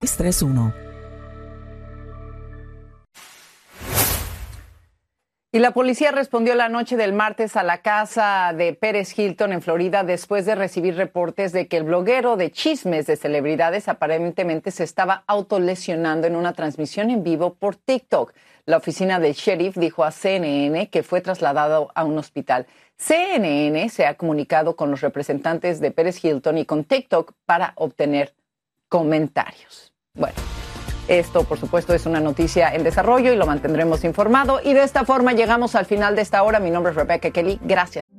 631. Y la policía respondió la noche del martes a la casa de Pérez Hilton en Florida después de recibir reportes de que el bloguero de chismes de celebridades aparentemente se estaba autolesionando en una transmisión en vivo por TikTok. La oficina del sheriff dijo a CNN que fue trasladado a un hospital. CNN se ha comunicado con los representantes de Pérez Hilton y con TikTok para obtener comentarios. Bueno. Esto, por supuesto, es una noticia en desarrollo y lo mantendremos informado. Y de esta forma llegamos al final de esta hora. Mi nombre es Rebecca Kelly. Gracias.